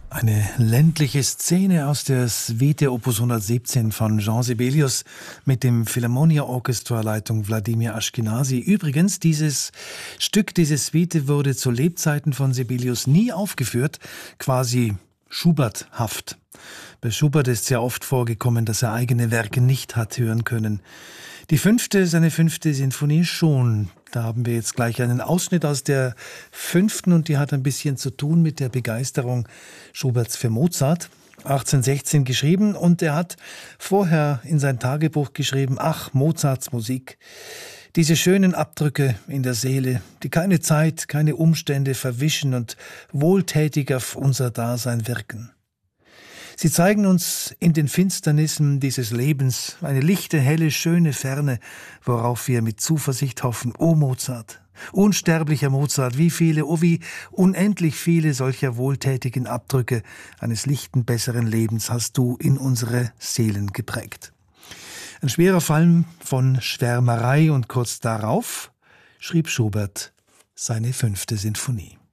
Eine ländliche Szene aus der Suite Opus 117 von Jean Sibelius mit dem Philharmonia Orchestra Leitung Wladimir Ashkenazy. Übrigens, dieses Stück, diese Suite wurde zu Lebzeiten von Sibelius nie aufgeführt, quasi Schubert-haft. Bei Schubert ist sehr oft vorgekommen, dass er eigene Werke nicht hat hören können. Seine fünfte Sinfonie schon. Da haben wir jetzt gleich einen Ausschnitt aus der fünften und die hat ein bisschen zu tun mit der Begeisterung Schuberts für Mozart. 1816 geschrieben und er hat vorher in sein Tagebuch geschrieben, ach, Mozarts Musik, diese schönen Abdrücke in der Seele, die keine Zeit, keine Umstände verwischen und wohltätig auf unser Dasein wirken. Sie zeigen uns in den Finsternissen dieses Lebens eine lichte, helle, schöne Ferne, worauf wir mit Zuversicht hoffen. O Mozart, unsterblicher Mozart, wie viele, oh wie unendlich viele solcher wohltätigen Abdrücke eines lichten, besseren Lebens hast du in unsere Seelen geprägt. Ein schwerer Fall von Schwärmerei und kurz darauf schrieb Schubert seine fünfte Sinfonie.